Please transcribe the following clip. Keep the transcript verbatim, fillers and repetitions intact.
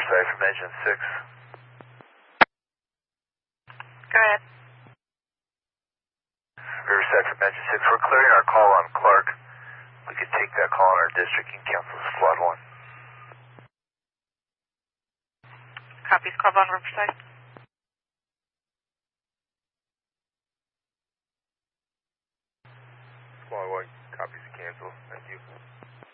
Riverside from Engine six. Go ahead. Riverside from Engine six. We're clearing our call on Clark. We could take that call in our district and cancel the squad one. Copies, Club on Riverside. Squad one, copies to cancel. Thank you.